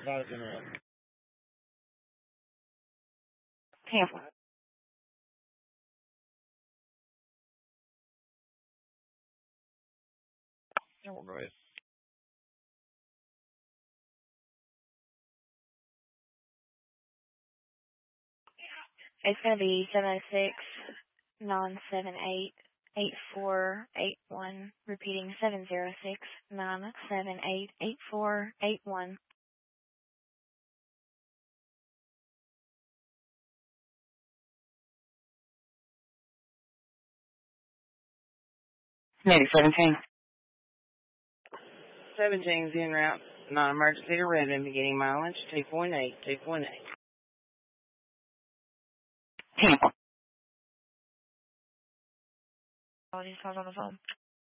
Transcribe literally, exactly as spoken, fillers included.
Got it, General. Tampa. Yeah, we'll go ahead. It's going to be seven oh six, nine seven eight, eight four eight one. Repeating seven oh six, nine seven eight, eight four eight one. Maybe seventeen. seventeen's en route. Non-emergency to Redmond, beginning mileage two point eight, two point eight. Tampa. Oh, he's on the phone.